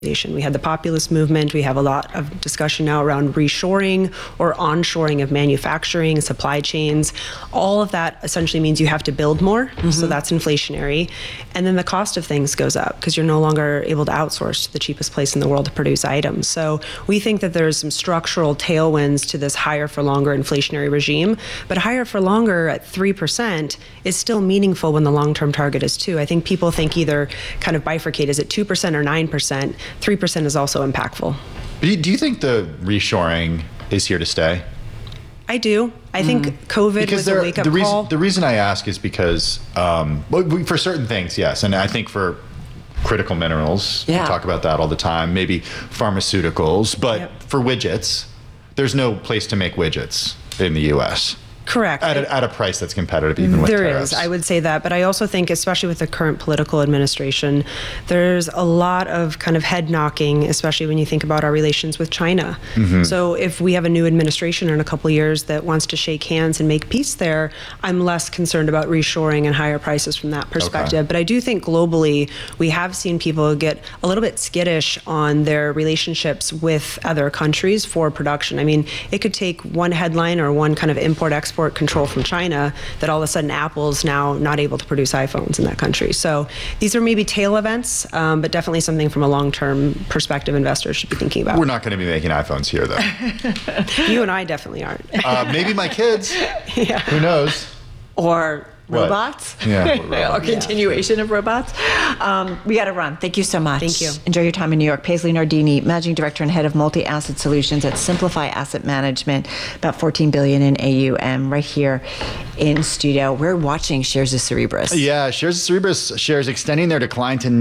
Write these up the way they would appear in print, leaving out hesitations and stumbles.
We had the populist movement. We have a lot of discussion now around reshoring or onshoring of manufacturing, supply chains. All of that essentially means you have to build more. So that's inflationary. And then the cost of things goes up because you're no longer able to outsource to the cheapest place in the world to produce items. So we think that there's some structural tailwinds to this higher for longer inflationary regime. But higher for longer at 3% is still meaningful when the long-term target is 2%. I think people think either kind of bifurcate, is it 2% or 9%? 3% is also impactful. Do you think the reshoring is here to stay? I do. I think COVID was a wake-up call. The reason I ask is because for certain things, yes. And I think for critical minerals, we talk about that all the time, maybe pharmaceuticals. But for widgets, there's no place to make widgets in the U.S. Correct. At a price that's competitive even with tariffs. There is, I would say that. But I also think, especially with the current political administration, there's a lot of kind of head knocking, especially when you think about our relations with China. So if we have a new administration in a couple of years that wants to shake hands and make peace there, I'm less concerned about reshoring and higher prices from that perspective. But I do think globally, we have seen people get a little bit skittish on their relationships with other countries for production. I mean, it could take one headline or one kind of import-export control from China that all of a sudden Apple's now not able to produce iPhones in that country. So these are maybe tail events, but definitely something from a long-term perspective investors should be thinking about. We're not going to be making iPhones here, though. You and I definitely aren't. Maybe my kids. Who knows? Or robots. Or continuation of robots. We got to run. Thank you so much. Thank you. Enjoy your time in New York. Paisley Nardini, Managing Director and Head of Multi-Asset Solutions at Simplify Asset Management, about $14 billion in AUM, right here in studio. We're watching shares of Cerebras. Yeah, shares of Cerebras shares extending their decline to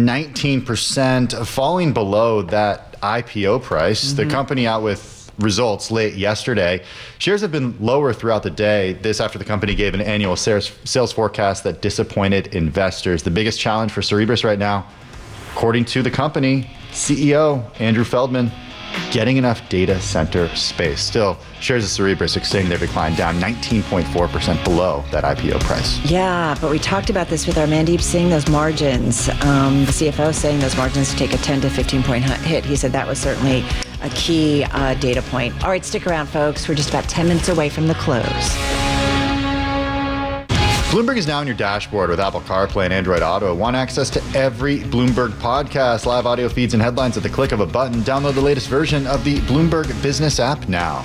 19%, falling below that IPO price. The company out with results late yesterday. Shares have been lower throughout the day. This after the company gave an annual sales forecast that disappointed investors. The biggest challenge for Cerebras right now, according to the company CEO, Andrew Feldman, getting enough data center space. Still, shares of Cerebras extending their decline down 19.4% below that IPO price. Yeah, but we talked about this with our Mandeep Singh, those margins. The CFO saying those margins take a 10 to 15 point hit. He said that was certainly a key data point. All right, stick around, folks. We're just about 10 minutes away from the close. Bloomberg is now on your dashboard with Apple CarPlay and Android Auto. Want access to every Bloomberg podcast, live audio feeds, and headlines at the click of a button. Download the latest version of the Bloomberg Business app now.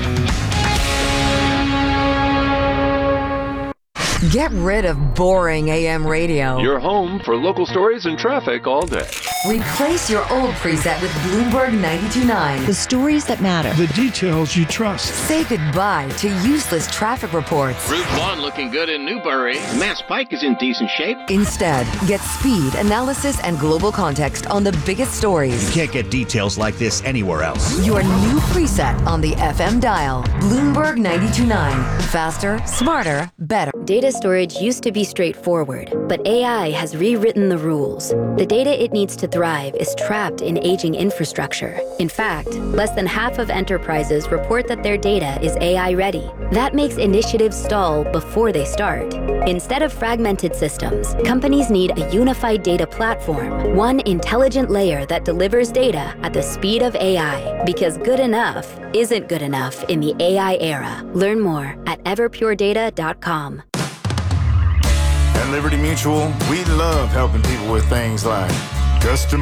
Get rid of boring AM radio. Your home for local stories and traffic all day. Replace your old preset with Bloomberg 92.9. The stories that matter. The details you trust. Say goodbye to useless traffic reports. Route 1 looking good in Newbury. Mass Pike is in decent shape. Instead, get speed, analysis, and global context on the biggest stories. You can't get details like this anywhere else. Your new preset on the FM dial. Bloomberg 92.9. Faster, smarter, better. Data storage used to be straightforward, but AI has rewritten the rules. The data it needs to thrive is trapped in aging infrastructure. In fact, less than half of enterprises report that their data is AI ready. That makes initiatives stall before they start. Instead of fragmented systems, companies need a unified data platform, one intelligent layer that delivers data at the speed of AI. Because good enough isn't good enough in the AI era. Learn more at everpuredata.com. At Liberty Mutual, we love helping people with things like customer